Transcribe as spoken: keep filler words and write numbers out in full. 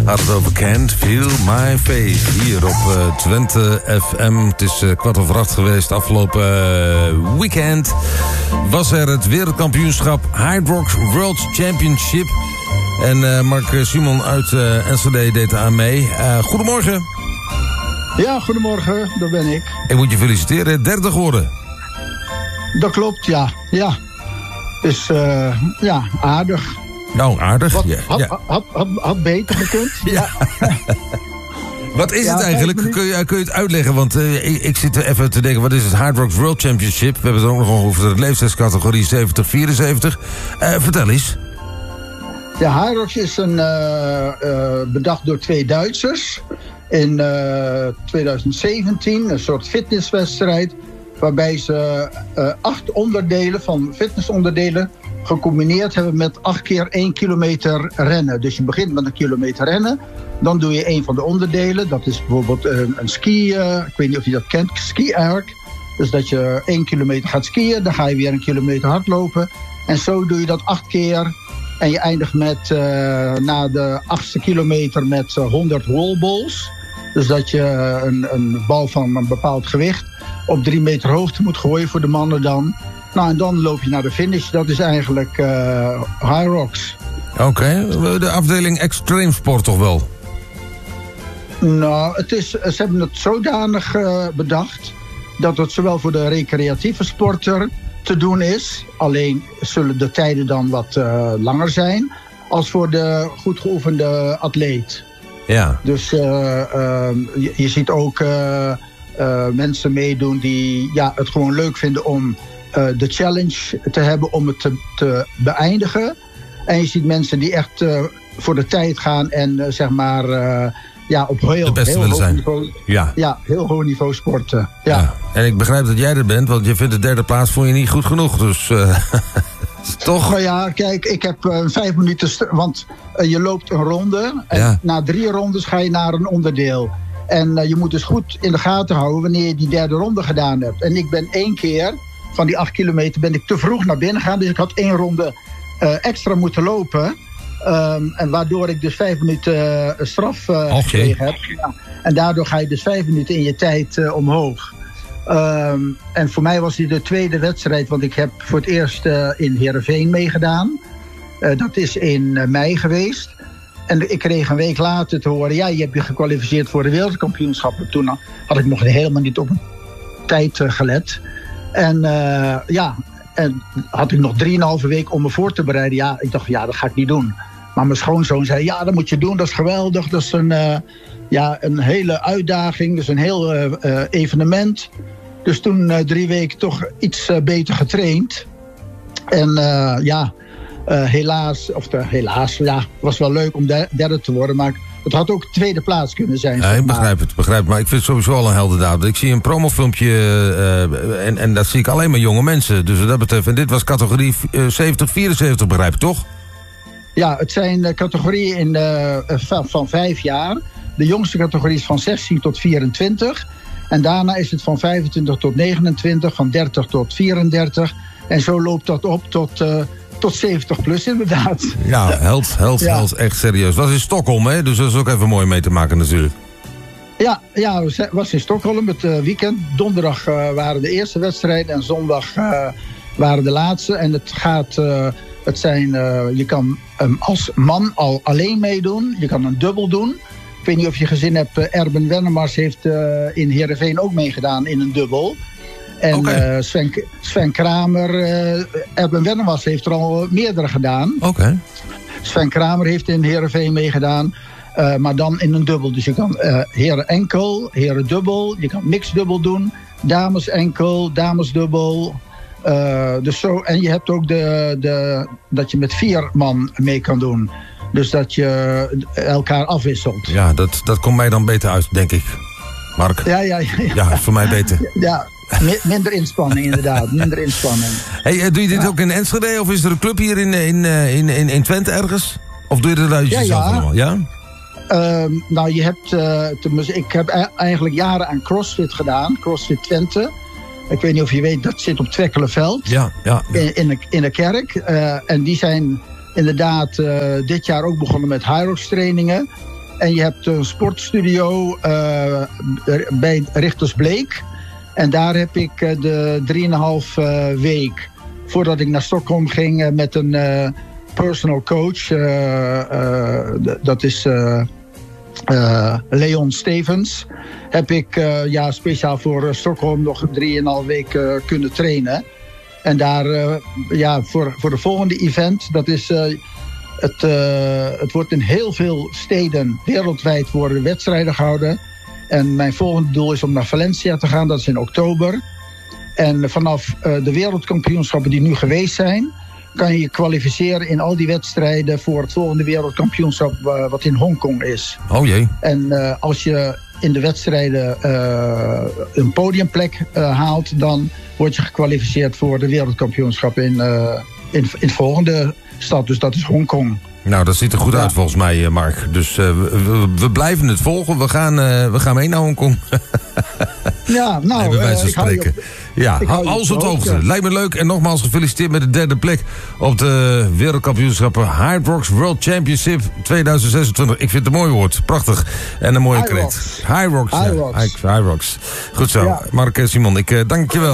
Had het over Can't Feel My Faith. Hier op uh, Twente F M. Het is uh, kwart over acht geweest. Afgelopen uh, weekend was er het wereldkampioenschap Hydrox World Championship. En uh, Mark Simon uit uh, Enschede deed er aan mee. Uh, goedemorgen. Ja, goedemorgen. Dat ben ik. Ik moet je feliciteren. Derde geworden. Dat klopt, ja. Ja. Dus uh, ja, aardig. Nou, aardig. Wat, ja, had, ja. Had, had, had beter gekund. Ja. Wat is ja, het eigenlijk? Kun je, kun je het uitleggen? Want uh, ik, ik zit er even te denken, wat is het Hydrox World Championship? We hebben het ook nog over de leeftijdscategorie zeventig vierenzeventig. Uh, vertel eens. Ja, Hydrox is een, uh, uh, bedacht door twee Duitsers in uh, twintig zeventien. Een soort fitnesswedstrijd waarbij ze uh, acht onderdelen van fitnessonderdelen gecombineerd hebben met acht keer één kilometer rennen. Dus je begint met een kilometer rennen. Dan doe je een van de onderdelen. Dat is bijvoorbeeld een, een ski. Uh, ik weet niet of je dat kent. Ski-erg. Dus dat je één kilometer gaat skiën. Dan ga je weer een kilometer hardlopen. En zo doe je dat acht keer. En je eindigt met uh, na de achtste kilometer met uh, honderd wallballs. Dus dat je een, een bal van een bepaald gewicht op drie meter hoogte moet gooien voor de mannen dan. Nou, en dan loop je naar de finish. Dat is eigenlijk uh, Hydrox. Oké, okay. De afdeling extreem sport toch wel? Nou, het is, ze hebben het zodanig uh, bedacht dat het zowel voor de recreatieve sporter te doen is. Alleen zullen de tijden dan wat uh, langer zijn als voor de goed geoefende atleet. Ja. Dus uh, uh, je, je ziet ook uh, uh, mensen meedoen die ja, het gewoon leuk vinden om uh, de challenge te hebben om het te, te beëindigen. En je ziet mensen die echt uh, voor de tijd gaan en uh, zeg maar uh, ja, op heel, de beste heel willen hoog zijn. niveau, ja. ja, heel hoog niveau sporten. Ja. Ja. En ik begrijp dat jij er bent, want je vindt de derde plaats vond je niet goed genoeg. Dus uh, toch? Nou ja, kijk, ik heb uh, vijf minuten, st- want uh, je loopt een ronde. En ja. na drie rondes ga je naar een onderdeel. En uh, je moet dus goed in de gaten houden wanneer je die derde ronde gedaan hebt. En ik ben één keer, van die acht kilometer, ben ik te vroeg naar binnen gegaan. Dus ik had één ronde uh, extra moeten lopen. Um, en waardoor ik dus vijf minuten uh, straf uh, okay. gekregen heb. Ja. En daardoor ga je dus vijf minuten in je tijd uh, omhoog. Um, en voor mij was dit de tweede wedstrijd, want ik heb voor het eerst uh, in Heerenveen meegedaan. Uh, dat is in uh, mei geweest. En ik kreeg een week later te horen, ja, je hebt je gekwalificeerd voor de wereldkampioenschappen. Toen had ik nog helemaal niet op een tijd uh, gelet. En uh, ja, en had ik nog drieënhalve week om me voor te bereiden. Ja, ik dacht, ja, dat ga ik niet doen. Maar mijn schoonzoon zei, ja, dat moet je doen, dat is geweldig. Dat is een, uh, ja, een hele uitdaging, dus een heel uh, uh, evenement. Dus toen uh, drie weken toch iets uh, beter getraind. En uh, ja, uh, helaas, of de, helaas, ja, het was wel leuk om de, derde te worden. Maar het had ook tweede plaats kunnen zijn. Ja, ik begrijp het, begrijp het. Maar ik vind het sowieso al een heldendaad. Ik zie een promofilmpje uh, en, en dat zie ik alleen maar jonge mensen. Dus wat dat betreft, en dit was categorie uh, zeventig vierenzeventig, begrijp ik toch? Ja, het zijn uh, categorieën in, uh, van, van vijf jaar. De jongste categorie is van zestien tot vierentwintig. En daarna is het van vijfentwintig tot negenentwintig, van dertig tot vierendertig. En zo loopt dat op tot, uh, tot zeventig plus inderdaad. Ja, held, held, ja. held, echt serieus. Dat was in Stockholm, hè? Dus dat is ook even mooi mee te maken natuurlijk. Ja, ja, het was in Stockholm het uh, weekend. Donderdag uh, waren de eerste wedstrijden en zondag uh, waren de laatste. En het gaat, uh, het zijn, uh, je kan um, als man al alleen meedoen. Je kan een dubbel doen. Ik weet niet of je gezien hebt, uh, Erben Wennemars heeft uh, in Heerenveen ook meegedaan in een dubbel. En okay. uh, Sven, Sven Kramer, uh, Erben Wennemars heeft er al meerdere gedaan. Oké. Okay. Sven Kramer heeft in Heerenveen meegedaan. Uh, maar dan in een dubbel. Dus je kan uh, heren enkel, heren dubbel. Je kan mixdubbel doen. Dames enkel, dames dubbel. Uh, dus zo, en je hebt ook de, de, dat je met vier man mee kan doen. Dus dat je elkaar afwisselt. Ja, dat, dat komt mij dan beter uit, denk ik. Mark? Ja, ja, ja. Ja, ja voor mij beter. Ja, minder inspanning inderdaad. Minder inspanning. Hey, doe je dit ja. ook in Enschede? Of is er een club hier in, in, in, in, in Twente ergens? Of doe je dat uit ja, jezelf ja. allemaal? Ja. Uh, nou, je hebt... Uh, te, ik heb eigenlijk jaren aan CrossFit gedaan. CrossFit Twente. Ik weet niet of je weet, dat zit op Twekkelenveld. Ja, ja. ja. In, in, de, in de kerk. Uh, en die zijn inderdaad uh, dit jaar ook begonnen met Hydrox trainingen. En je hebt een sportstudio uh, bij Richters Bleek. En daar heb ik uh, de drieënhalf uh, week voordat ik naar Stockholm ging uh, met een uh, personal coach. Uh, uh, d- dat is uh, uh, Leon Stevens. Heb ik uh, ja, speciaal voor uh, Stockholm nog drieënhalf week uh, kunnen trainen. En daar uh, ja, voor, voor de volgende event, dat is... Uh, Het, uh, het wordt in heel veel steden wereldwijd worden wedstrijden gehouden. En mijn volgende doel is om naar Valencia te gaan. Dat is in oktober. En vanaf uh, de wereldkampioenschappen die nu geweest zijn... kan je je kwalificeren in al die wedstrijden... voor het volgende wereldkampioenschap uh, wat in Hongkong is. Oh jee. En uh, als je in de wedstrijden uh, een podiumplek uh, haalt... dan word je gekwalificeerd voor de wereldkampioenschap in, uh, in, in het volgende... stad, dus dat is Hongkong. Nou, dat ziet er goed ja. uit volgens mij, Mark. Dus uh, we, we, we blijven het volgen. We gaan, uh, we gaan mee naar Hongkong. Ja, nou... Nee, bij wijze van uh, spreken. Op, ja, hou alles op de hoogte. Lijkt me leuk. En nogmaals gefeliciteerd met de derde plek op de wereldkampioenschappen Hard Rocks World Championship tweeduizend zesentwintig. Ik vind het een mooi woord. Prachtig. En een mooie High kreet. Rocks. High Rocks. High ja. Rocks. High, high Rocks. Goed zo. Ja. Mark Simon, ik uh, dank je wel.